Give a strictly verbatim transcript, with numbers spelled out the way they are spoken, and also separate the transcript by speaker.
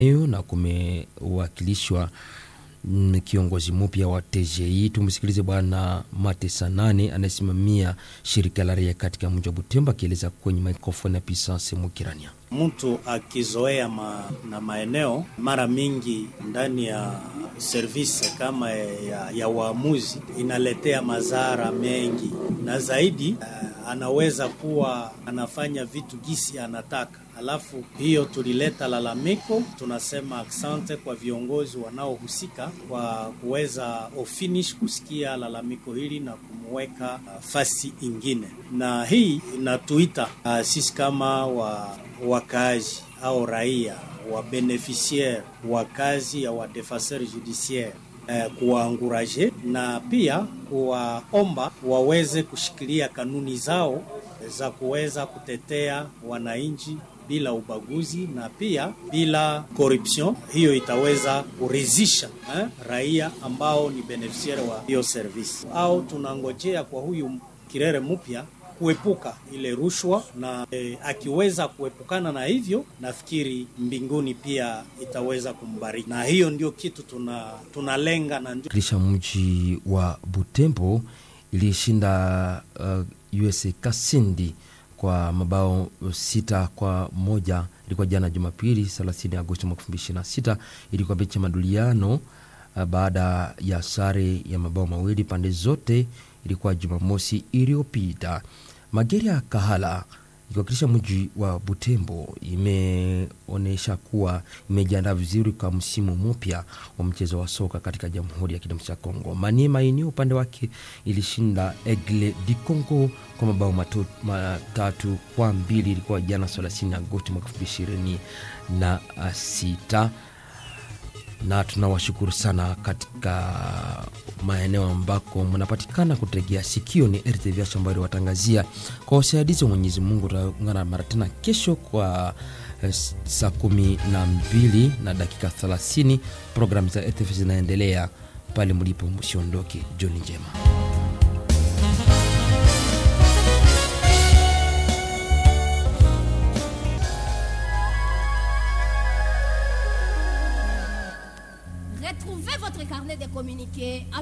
Speaker 1: na kumewakilishwa kiongozi mpya wa T G I. Tumsikilize bwana Matesa Nane anasimamia shirika la raia katika mji wa Butembo akieleza kwenye microphone ya Pisance Mukirania.
Speaker 2: Mtu akizoea ma, na maeneo mara mingi ndani ya service kama ya, ya waamuzi inaletea madhara mengi, na zaidi uh, anaweza kuwa anafanya vitu gisi anataka. Alafu hiyo tulileta lalamiko, tunasema asante kwa viongozi wanaohusika kwa kuweza ofinish kusikia lalamiko hili na kumweka uh, fasi ingine. Na hii inatuita uh, sisi kama wa wakazi au raia wa beneficiaire wa kazi ya wa defenseur judiciaire eh, kuwaanguraje na pia kuwaomba waweze kushikilia kanuni zao za kuweza kutetea wananchi bila ubaguzi na pia bila corruption. Hiyo itaweza kuridhisha eh, raia ambao ni beneficiaire wa hiyo service. Au tunangojea kwa huyu kirere mpya kuepuka ile rushwa na e, akiweza kuepukana na hivyo, nafikiri mbinguni pia itaweza kumbariki. Na hiyo ndio kitu tuna tunalenga. Na ndio
Speaker 1: kisha mji wa Butembo ilishinda uh, U S A Kasindi kwa mabao sita kwa moja. Ilikuwa jana Jumapili thelathini Agosti mwaka elfu mbili ishirini na sita. Ilikuwa mechi ya maduliano uh, baada ya sare ya mabao mawili pande zote. Ilikuwa Jumamosi iliyopita. Mageria Kahala ikiwakilisha mji wa Butembo imeonesha kuwa imejiandaa vizuri kwa msimu mpya wa mchezo wa soka katika Jamhuri ya Kidemokrasia ya Kongo. Maniema yenyewe upande wake ilishinda Aigle du Congo kwa mabao matatu kwa mbili. Ilikuwa jana thelathini Agosti mwaka elfu mbili ishirini na sita. Na tunawashukuru sana katika maeneo ambako mnapatikana kutegea sikio. Ni R T V Shambari watangazia kwa usaidizi wa Mwenyezi Mungu. Tutaungana mara tena kesho kwa eh, saa kumi na mbili na dakika thelathini. Programu za R T V zinaendelea pale mlipo, msiondoke. Jioni njema.
Speaker 3: Retrouvez votre carnet de communiqués